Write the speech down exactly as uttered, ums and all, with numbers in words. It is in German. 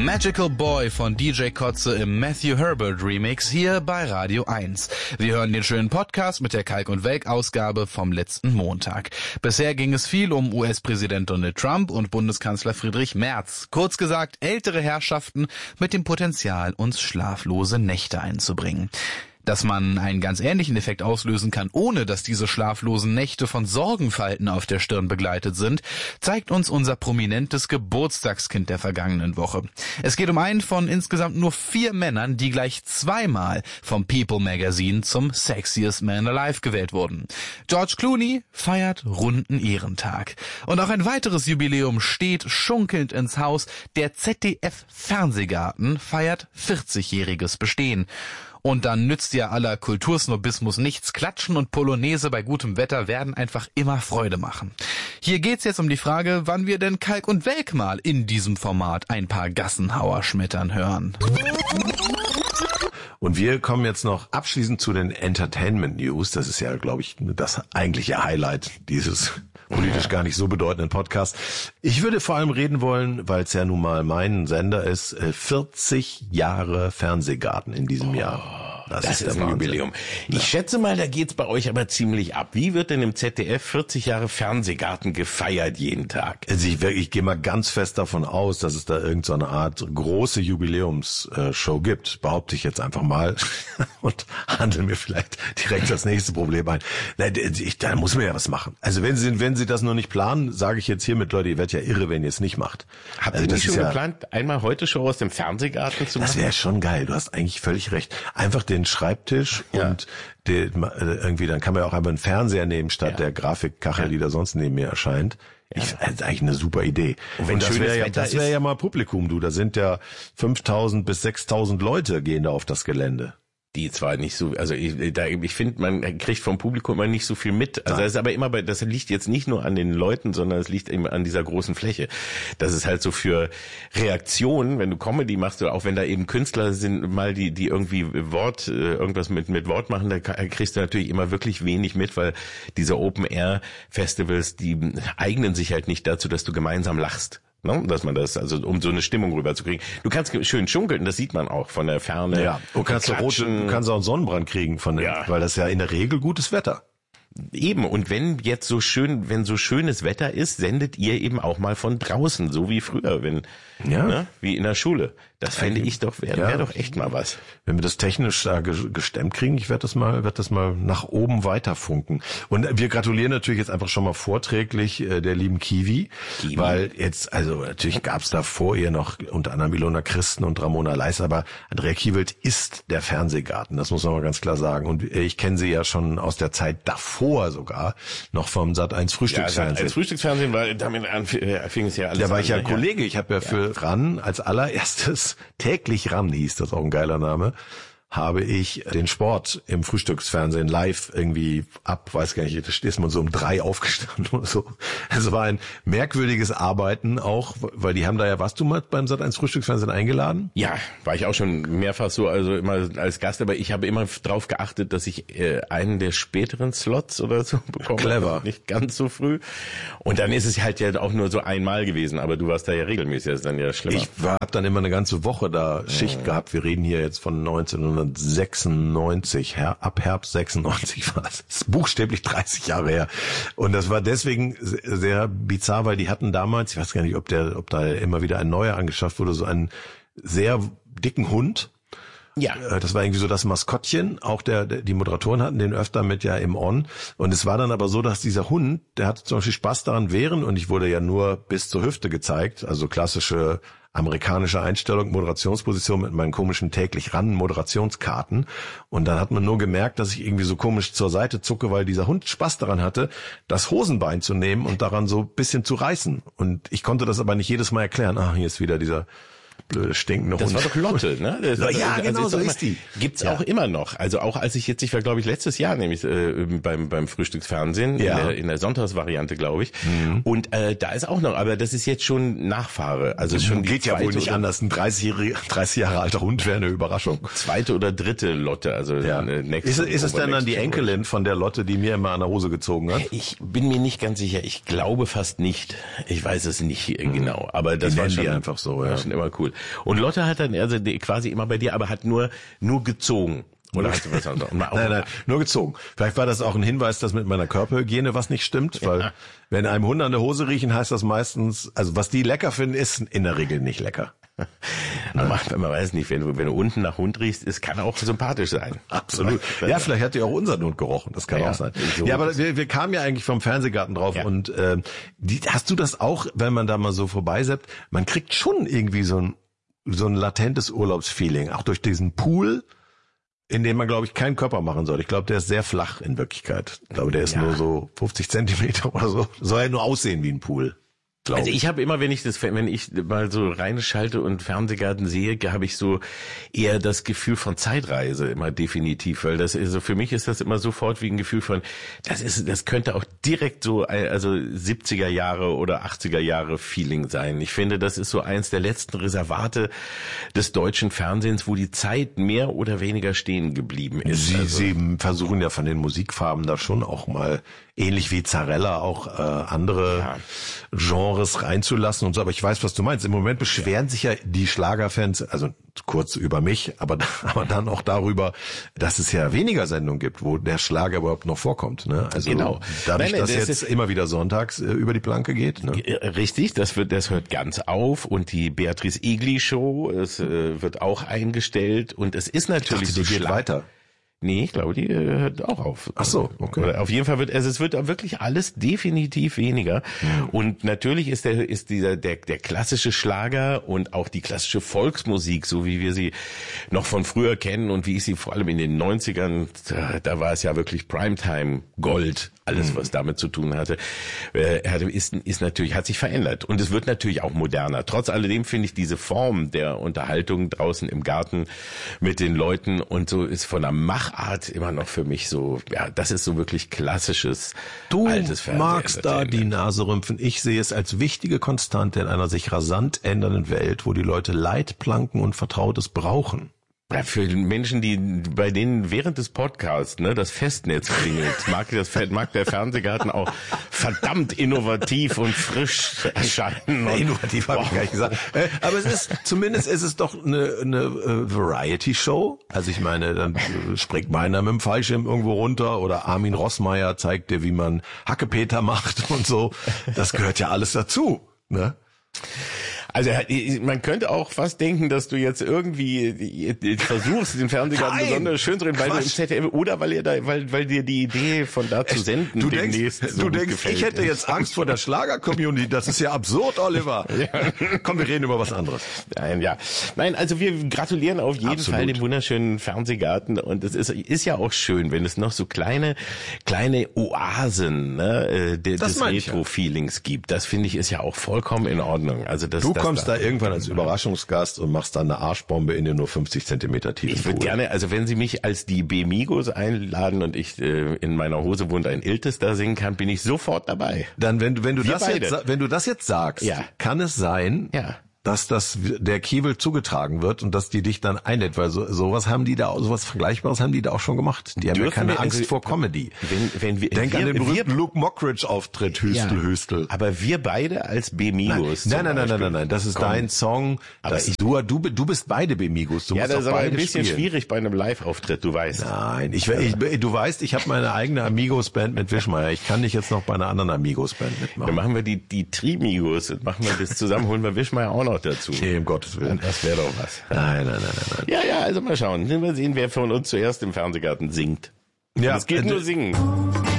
Magical Boy von D J Kotze im Matthew Herbert Remix hier bei Radio eins. Wir hören den schönen Podcast mit der Kalk und Welk Ausgabe vom letzten Montag. Bisher ging es viel um U S-Präsident Donald Trump und Bundeskanzler Friedrich Merz. Kurz gesagt, ältere Herrschaften mit dem Potenzial, uns schlaflose Nächte einzubringen. Dass man einen ganz ähnlichen Effekt auslösen kann, ohne dass diese schlaflosen Nächte von Sorgenfalten auf der Stirn begleitet sind, zeigt uns unser prominentes Geburtstagskind der vergangenen Woche. Es geht um einen von insgesamt nur vier Männern, die gleich zweimal vom People Magazine zum Sexiest Man Alive gewählt wurden. George Clooney feiert runden Ehrentag. Und auch ein weiteres Jubiläum steht schunkelnd ins Haus. Der Z D F-Fernsehgarten feiert vierzigjähriges Bestehen. Und dann nützt ja aller Kultursnobismus nichts. Klatschen und Polonaise bei gutem Wetter werden einfach immer Freude machen. Hier geht's jetzt um die Frage, wann wir denn Kalk und Welk mal in diesem Format ein paar Gassenhauer schmettern hören. Und wir kommen jetzt noch abschließend zu den Entertainment News. Das ist ja, glaube ich, das eigentliche Highlight dieses politisch gar nicht so bedeutenden Podcasts. Ich würde vor allem reden wollen, weil es ja nun mal mein Sender ist, vierzig Jahre Fernsehgarten in diesem Jahr. Das, das ist, ist ein Jubiläum. Ich ja. schätze mal, da geht's bei euch aber ziemlich ab. Wie wird denn im Z D F vierzig Jahre Fernsehgarten gefeiert jeden Tag? Also ich, ich gehe mal ganz fest davon aus, dass es da irgendeine so Art große Jubiläumsshow gibt. Behaupte ich jetzt einfach mal und handle mir vielleicht direkt das nächste Problem ein. Nein, ich, da muss man ja was machen. Also wenn Sie wenn Sie das noch nicht planen, sage ich jetzt hiermit, Leute, ihr werdet ja irre, wenn ihr es nicht macht. Habt also ihr nicht schon ja, geplant, einmal heute Show aus dem Fernsehgarten zu machen? Das wäre schon geil. Du hast eigentlich völlig recht. Einfach den Schreibtisch ja. und den, irgendwie, dann kann man ja auch einfach einen Fernseher nehmen statt ja. der Grafikkachel, ja. die da sonst neben mir erscheint. Ja. Ich, das ist eigentlich eine super Idee. Und, und das wäre ja, das wäre ja mal Publikum, du. Da sind ja fünftausend bis sechstausend Leute gehen da auf das Gelände. Die zwar nicht so, also ich, da, ich finde, man kriegt vom Publikum immer nicht so viel mit. Also das ist aber immer bei, das liegt jetzt nicht nur an den Leuten, sondern es liegt eben an dieser großen Fläche. Das ist halt so für Reaktionen, wenn du Comedy machst oder auch wenn da eben Künstler sind, mal die, die irgendwie Wort, irgendwas mit, mit Wort machen, da kriegst du natürlich immer wirklich wenig mit, weil diese Open-Air-Festivals, die eignen sich halt nicht dazu, dass du gemeinsam lachst. No, dass man das, also um so eine Stimmung rüberzukriegen. Du kannst schön schunkeln, das sieht man auch von der Ferne. Ja, du kannst, rote, du kannst auch einen Sonnenbrand kriegen von dem, ja. weil das ja in der Regel gutes Wetter. Eben, und wenn jetzt so schön, wenn so schönes Wetter ist, sendet ihr eben auch mal von draußen, so wie früher, wenn, ja. ne, wie in der Schule. Das fände ich doch, wäre ja. wär doch echt mal was. Wenn wir das technisch da gestemmt kriegen, ich werde das mal, werde das mal nach oben weiterfunken. Und wir gratulieren natürlich jetzt einfach schon mal vorträglich äh, der lieben Kiwi, Kiwi, weil jetzt, also natürlich gab es da vor ihr noch unter anderem Ilona Christen und Ramona Leis, aber Andrea Kiewelt ist der Fernsehgarten, das muss man mal ganz klar sagen. Und ich kenne sie ja schon aus der Zeit davor sogar, noch vom Sat eins Frühstücksfernsehen. Ja, Sat eins Frühstücksfernsehen, weil damit fing es ja alles an. Da war ich ja Kollege, ich habe ja für ja. RAN als allererstes täglich RAN hieß das, auch ein geiler Name, habe ich den Sport im Frühstücksfernsehen live irgendwie ab, weiß gar nicht, da ist man so um drei aufgestanden oder so. Es war ein merkwürdiges Arbeiten auch, weil die haben da ja, warst du mal beim Sat eins Frühstücksfernsehen eingeladen? Ja, war ich auch schon mehrfach so, also immer als Gast, aber ich habe immer drauf geachtet, dass ich äh, einen der späteren Slots oder so bekomme. Clever. Nicht ganz so früh. Und dann ist es halt ja auch nur so einmal gewesen, aber du warst da ja regelmäßig, das ist dann ja schlimmer. Ich habe dann immer eine ganze Woche da Schicht ja. gehabt. Wir reden hier jetzt von neunzehnhundertsechsundneunzig, Her- ab Herbst sechsundneunzig war das. Das ist buchstäblich dreißig Jahre her. Und das war deswegen sehr bizarr, weil die hatten damals, ich weiß gar nicht, ob der, ob da immer wieder ein neuer angeschafft wurde, so einen sehr dicken Hund. Ja. Das war irgendwie so das Maskottchen. Auch der, die Moderatoren hatten den öfter mit ja im On. Und es war dann aber so, dass dieser Hund, der hatte zum Beispiel Spaß daran während, und ich wurde ja nur bis zur Hüfte gezeigt, also klassische amerikanische Einstellung, Moderationsposition mit meinen komischen täglich ran Moderationskarten. Und dann hat man nur gemerkt, dass ich irgendwie so komisch zur Seite zucke, weil dieser Hund Spaß daran hatte, das Hosenbein zu nehmen und daran so ein bisschen zu reißen. Und ich konnte das aber nicht jedes Mal erklären. Ah, hier ist wieder dieser blöde stinkende Das Hund. war doch Lotte, ne? Das, ja, also, genau, also so ist ist die. Gibt's ja. auch immer noch. Also auch als ich jetzt, ich war glaube ich letztes Jahr nämlich äh, beim beim Frühstücksfernsehen ja. in, der, in der Sonntagsvariante, glaube ich. Mhm. Und äh, da ist auch noch, aber das ist jetzt schon Nachfahre. Also schon geht ja wohl nicht anders. Ein dreißig Jahre alter Hund wäre eine Überraschung. Zweite oder dritte Lotte, also ja. Ist, ist es denn dann die Enkelin von der Lotte, die mir immer an der Hose gezogen hat? Ich bin mir nicht ganz sicher. Ich glaube fast nicht. Ich weiß es nicht mhm. genau. Aber das war schon die einfach so. Ja. War schon immer cool. Und Lotte hat dann also quasi immer bei dir, aber hat nur nur gezogen. Oder hast du was anderes? Nein, nein, nur gezogen. Vielleicht war das auch ein Hinweis, dass mit meiner Körperhygiene was nicht stimmt, weil ja. wenn einem Hunde an der Hose riechen, heißt das meistens, also was die lecker finden, ist in der Regel nicht lecker. Aber man weiß nicht, wenn du, wenn du unten nach Hund riechst, es kann auch sympathisch sein. Absolut. Ja, vielleicht hat ja auch unser Hund gerochen, das kann ja, auch sein. So ja, aber wir, wir kamen ja eigentlich vom Fernsehgarten drauf ja. und äh, die, hast du das auch, wenn man da mal so vorbeiseppt, man kriegt schon irgendwie so ein, so ein latentes Urlaubsfeeling, auch durch diesen Pool, in dem man, glaube ich, keinen Körper machen soll. Ich glaube, der ist sehr flach in Wirklichkeit. Ich glaube, der ist ja. nur so fünfzig Zentimeter oder so. Soll ja nur aussehen wie ein Pool. Also ich habe immer, wenn ich das, wenn ich mal so reinschalte und Fernsehgarten sehe, habe ich so eher das Gefühl von Zeitreise immer definitiv, weil das ist so, für mich ist das immer sofort wie ein Gefühl von, das ist, das könnte auch direkt so, also siebziger Jahre oder achtziger Jahre Feeling sein. Ich finde, das ist so eins der letzten Reservate des deutschen Fernsehens, wo die Zeit mehr oder weniger stehen geblieben ist. Sie, also, Sie versuchen ja von den Musikfarben da schon auch mal ähnlich wie Zarella auch äh, andere ja. Genres reinzulassen und so. Aber ich weiß, was du meinst. Im Moment beschweren ja. sich ja die Schlagerfans, also kurz über mich, aber, aber dann auch darüber, dass es ja weniger Sendungen gibt, wo der Schlager überhaupt noch vorkommt. Ne? Also genau. dadurch, nein, nein, dass das jetzt immer wieder sonntags äh, über die Planke geht. Ne? Richtig, das wird, das hört ganz auf. Und die Beatrice Egli Show, es äh, wird auch eingestellt. Und es ist natürlich ich dachte, so die geht weiter. Nee, ich glaube, die äh, hört auch auf. Ach so, okay. Oder auf jeden Fall wird, also es wird wirklich alles definitiv weniger. Mhm. Und natürlich ist der, ist dieser, der, der klassische Schlager und auch die klassische Volksmusik, so wie wir sie noch von früher kennen und wie ich sie vor allem in den neunzigern, da, da war es ja wirklich Primetime Gold, alles mhm. was damit zu tun hatte, äh, ist, ist natürlich, hat sich verändert. Und es wird natürlich auch moderner. Trotz alledem finde ich diese Form der Unterhaltung draußen im Garten mit den Leuten und so ist von der Macht Art immer noch für mich so, ja, das ist so wirklich klassisches, du altes Fernsehen. Du magst da die Nase rümpfen. Ich sehe es als wichtige Konstante in einer sich rasant ändernden Welt, wo die Leute Leitplanken und Vertrautes brauchen. Ja, für Menschen, die bei denen während des Podcasts ne, das Festnetz klingelt, mag, das, mag der Fernsehgarten auch verdammt innovativ und frisch erscheinen. Und, innovativ habe wow. ich gar nicht gesagt. Aber es ist, zumindest ist es doch eine, eine Variety-Show. Also ich meine, dann springt meiner mit dem Fallschirm irgendwo runter oder Armin Rossmeier zeigt dir, wie man Hackepeter macht und so. Das gehört ja alles dazu, ne? Also man könnte auch fast denken, dass du jetzt irgendwie versuchst, den Fernsehgarten Nein, besonders schön zu reden, weil Quatsch. du im Z D F oder weil ihr da, weil weil dir die Idee von da zu senden du demnächst denkst, so du denkst, gefällt. Ich hätte jetzt Angst vor der Schlager-Community. Das ist ja absurd, Oliver. Ja. Komm, wir reden über was anderes. Nein, ja, nein, also wir gratulieren auf jeden Absolut. Fall dem wunderschönen Fernsehgarten und es ist ist ja auch schön, wenn es noch so kleine kleine Oasen ne, des Retro-Feelings gibt. Das finde ich ist ja auch vollkommen in Ordnung. Also das du das kommst da irgendwann als Überraschungsgast und machst dann eine Arschbombe in den nur fünfzig Zentimeter tiefen Ich würde gerne, also wenn Sie mich als die B-Migos einladen und ich äh, in meiner Hose wohnt ein Iltis da singen kann, bin ich sofort dabei. Dann, wenn, wenn du Wir das beide. jetzt, wenn du das jetzt sagst, ja. kann es sein, ja. dass das der Kiewel zugetragen wird und dass die dich dann einlädt, weil so sowas haben die da, sowas Vergleichbares haben die da auch schon gemacht. Die haben ja keine wir, Angst also, vor Comedy. Wenn, wenn wir, Denk wir, an den berühmten wir, Luke Mockridge-Auftritt, Hüstel, ja, Hüstel. Aber wir beide als B-Migos. Nein, nein, nein, nein, nein, nein, das ist Komm. dein Song. Das, ich, du, du, du bist beide B-Migos. Du ja, musst das ist aber ein bisschen spielen. schwierig bei einem Live-Auftritt, du weißt. Nein, ich, ich, du weißt, ich habe meine eigene Amigos-Band mit Wischmeier. Ich kann nicht jetzt noch bei einer anderen Amigos-Band mitmachen. Dann machen wir die, die Tri-Migos und machen wir das zusammen, holen wir Wischmeier auch noch dazu. Nee, Gottes Willen. Das wäre doch was. Nein, nein, nein, nein, nein. Ja, ja, also mal schauen. Mal sehen, wer von uns zuerst im Fernsehgarten singt. Ja. Es geht äh, nur singen.